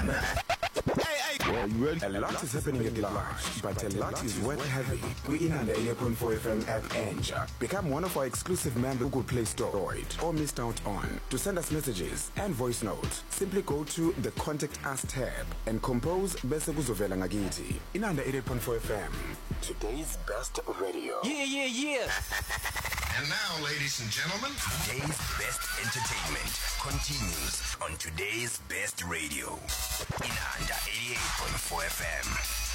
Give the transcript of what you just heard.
Well, you ready? A lot is happening at large, but a lot is worth having. We in under 88.4 FM app Anja. Become one of our exclusive members Google Play Store or missed out on. To send us messages and voice notes, simply go to the Contact Us tab and compose bese kuzovela ngakithi. In under 88.4 FM, today's best radio. Yeah. And now, ladies and gentlemen, today's best entertainment continues on today's best radio in under 88.4 FM.